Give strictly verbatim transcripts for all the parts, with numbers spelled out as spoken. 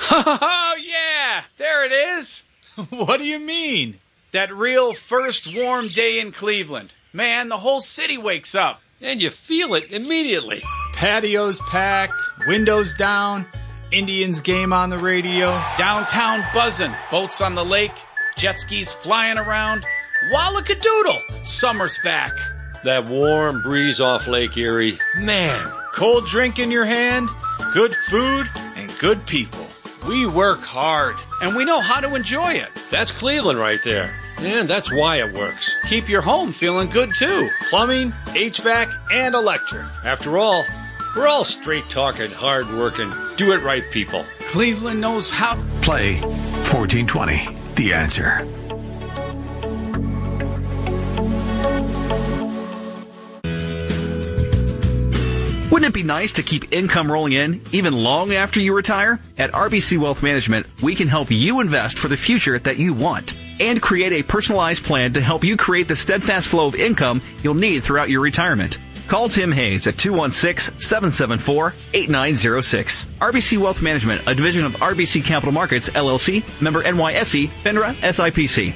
Oh, yeah, there it is. What do you mean? That real first warm day in Cleveland. Man, the whole city wakes up. And you feel it immediately. Patios packed, windows down, Indians game on the radio. Downtown buzzing, boats on the lake, jet skis flying around. Wallakadoodle, summer's back. That warm breeze off Lake Erie. Man. Cold drink in your hand, good food, and good people. We work hard. And we know how to enjoy it. That's Cleveland right there. And that's why it works. Keep your home feeling good, too. Plumbing, H V A C, and electric. After all, we're all straight-talking, hard-working, do-it-right people. Cleveland knows how. Play fourteen twenty, The Answer. Wouldn't it be nice to keep income rolling in even long after you retire? At R B C Wealth Management, we can help you invest for the future that you want and create a personalized plan to help you create the steadfast flow of income you'll need throughout your retirement. Call Tim Hayes at two one six, seven seven four, eight nine zero six. R B C Wealth Management, a division of R B C Capital Markets, L L C, member N Y S E, FINRA, S I P C.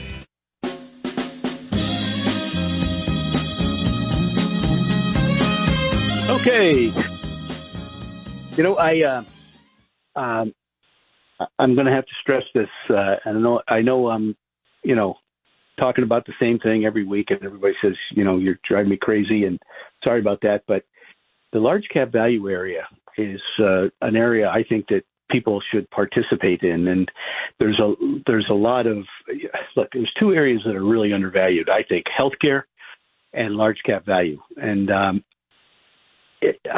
Okay. You know, I, uh, um, I'm going to have to stress this. Uh, I know, I know I'm, you know, talking about the same thing every week, and everybody says, you know, you're driving me crazy, and sorry about that. But the large cap value area is uh, an area I think that people should participate in. And there's a there's a lot of look. There's two areas that are really undervalued. I think healthcare and large cap value. And um, it,